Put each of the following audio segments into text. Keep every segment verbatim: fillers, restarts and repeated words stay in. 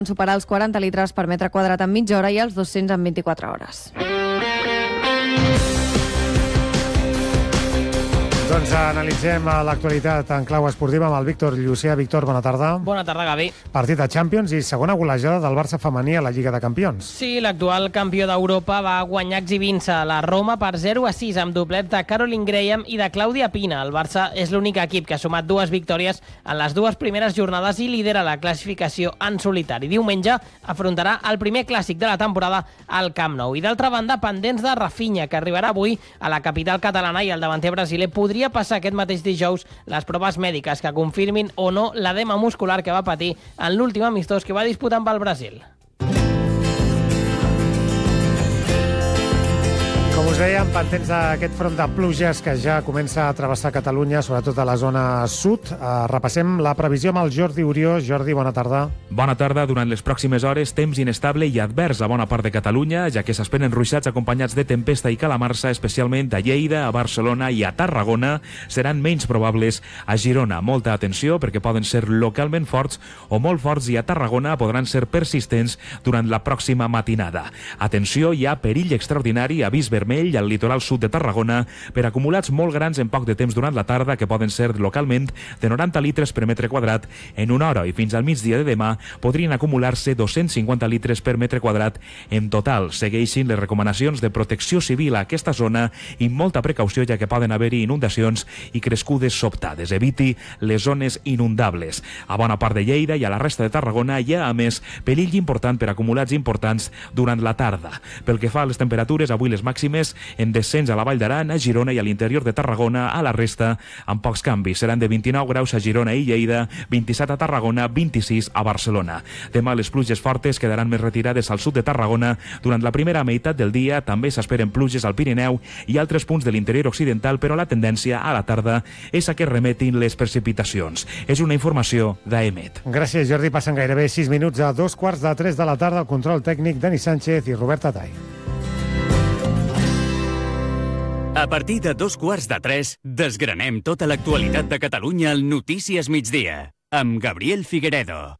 superar els quaranta litres per metre quadrat en mitja hora i els dos-cents en vint-i-quatre hores. Doncs analitzem l'actualitat en clau esportiva amb el Víctor Llucià. Víctor, bona tarda. Bona tarda, Gavi. Partit de Champions i segona golejada del Barça femení a la Lliga de Campions. Sí, l'actual campió d'Europa va guanyar exhibint-se a la Roma per zero a sis amb doblet de Caroline Graham i de Clàudia Pina. El Barça és l'únic equip que ha sumat dues victòries en les dues primeres jornades i lidera la classificació en solitari. Diumenge afrontarà el primer clàssic de la temporada al Camp Nou. I d'altra banda, pendents de Rafinha, que arribarà avui a la capital catalana, i el davanter brasiler podria passar aquest mateix dijous les proves mèdiques que confirmin o no l'edema muscular que va patir en l'últim amistós que va disputar amb el Brasil. Com us dèiem, pendents d'aquest front de pluges que ja comença a travessar Catalunya, sobretot a la zona sud. Uh, repassem la previsió amb el Jordi Orió. Jordi, bona tarda. Bona tarda. Durant les pròximes hores, temps inestable i advers a bona part de Catalunya, ja que s'esperen ruixats acompanyats de tempesta i calamarsa, especialment a Lleida, a Barcelona i a Tarragona. Seran menys probables a Girona. Molta atenció, perquè poden ser localment forts o molt forts, i a Tarragona podran ser persistents durant la pròxima matinada. Atenció, hi ha perill extraordinari, avís vermell al litoral sud de Tarragona per acumulats molt grans en poc de temps durant la tarda, que poden ser localment de noranta litres per metre quadrat en una hora, i fins al migdia de demà podrien acumular-se dos-cents cinquanta litres per metre quadrat en total. Segueixin les recomanacions de protecció civil a aquesta zona i molta precaució, ja que poden haver-hi inundacions i crescudes sobtades. Eviti les zones inundables. A bona part de Lleida i a la resta de Tarragona hi ha, a més, perill important per acumulats importants durant la tarda. Pel que fa a les temperatures, avui les màximes en descens a la Vall d'Aran, a Girona i a l'interior de Tarragona. A la resta, amb pocs canvis. Seran de vint-i-nou graus a Girona i Lleida, vint-i-set a Tarragona, vint-i-sis a Barcelona. Demà les pluges fortes quedaran més retirades al sud de Tarragona. Durant la primera meitat del dia també s'esperen pluges al Pirineu i altres punts de l'interior occidental, però la tendència a la tarda és a que remetin les precipitacions. És una informació d'Aemet. Gràcies, Jordi. Passen gairebé sis minuts a dos quarts de tres de la tarda. El control tècnic, Dani Sánchez i Robert Tatay. A partir de dos quarts de tres, desgranem tota l'actualitat de Catalunya al Notícies Migdia, amb Gabriel Figueredo.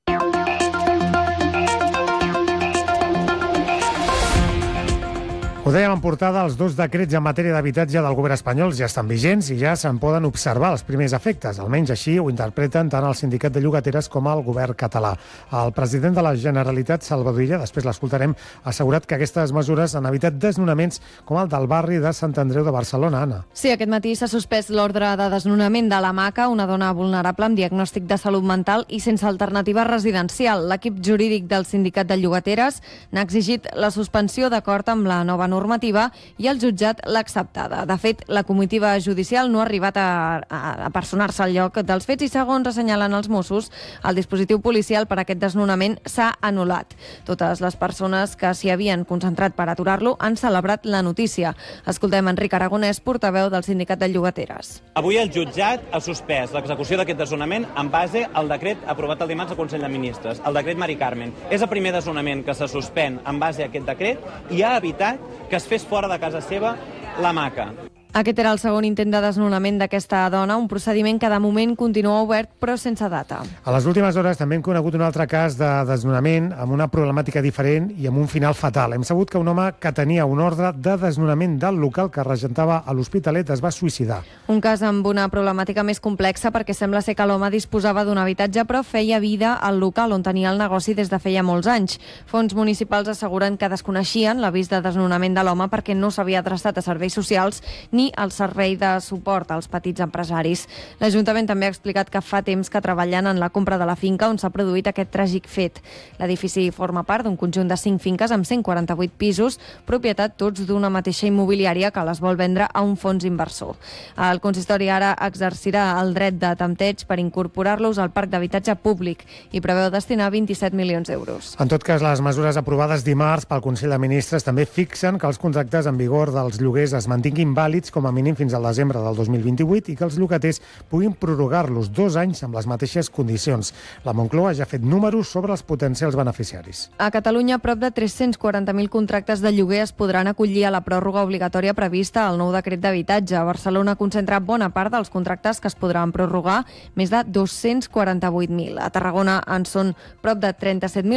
Ho dèiem en portada, els dos decrets en matèria d'habitatge del govern espanyol ja estan vigents i ja se'n poden observar els primers efectes. Almenys així ho interpreten tant el sindicat de llogateres com el govern català. El president de la Generalitat, Salvador Illa, després l'escoltarem, ha assegurat que aquestes mesures han evitat desnonaments com el del barri de Sant Andreu de Barcelona. Anna. Sí, aquest matí s'ha suspès l'ordre de desnonament de la Maca, una dona vulnerable amb diagnòstic de salut mental i sense alternativa residencial. L'equip jurídic del sindicat de llogateres n'ha exigit la suspensió d'acord amb la nova normativa i el jutjat l'ha acceptada. De fet, la comitiva judicial no ha arribat a, a, a personar-se al lloc dels fets i, segons assenyalen els Mossos, el dispositiu policial per a aquest desnonament s'ha anul·lat. Totes les persones que s'hi havien concentrat per aturar-lo han celebrat la notícia. Escoltem Enric Aragonès, portaveu del sindicat de llogateres. Avui el jutjat ha suspès l'execució d'aquest desnonament en base al decret aprovat el dimarts al Consell de Ministres, el decret Mari Carmen. És el primer desnonament que se suspèn en base a aquest decret i ha evitat que es fes fora de casa seva la Maca. Aquest era el segon intent de desnonament d'aquesta dona, un procediment que de moment continua obert però sense data. A les últimes hores també hem conegut un altre cas de desnonament amb una problemàtica diferent i amb un final fatal. Hem sabut que un home que tenia un ordre de desnonament del local que regentava a l'Hospitalet es va suïcidar. Un cas amb una problemàtica més complexa perquè sembla ser que l'home disposava d'un habitatge però feia vida al local on tenia el negoci des de feia molts anys. Fons municipals asseguren que desconeixien l'avís de desnonament de l'home perquè no s'havia adreçat a serveis socials ni ni el servei de suport als petits empresaris. L'Ajuntament també ha explicat que fa temps que treballen en la compra de la finca on s'ha produït aquest tràgic fet. L'edifici forma part d'un conjunt de cinc finques amb cent quaranta-vuit pisos, propietat tots d'una mateixa immobiliària que les vol vendre a un fons inversor. El consistori ara exercirà el dret de tempteig per incorporar-los al parc d'habitatge públic i preveu destinar vint-i-set milions d'euros. En tot cas, les mesures aprovades dimarts pel Consell de Ministres també fixen que els contractes en vigor dels lloguers es mantinguin vàlids com a mínim fins al desembre del dos mil vint-i-vuit i que els llogaters puguin prorrogar-los dos anys amb les mateixes condicions. La Moncloa ja ha fet números sobre els potencials beneficiaris. A Catalunya, prop de tres-cents quaranta mil contractes de lloguer es podran acollir a la pròrroga obligatòria prevista al nou decret d'habitatge. A Barcelona concentra bona part dels contractes que es podran prorrogar, més de dos-cents quaranta-vuit mil. A Tarragona en són prop de trenta-set mil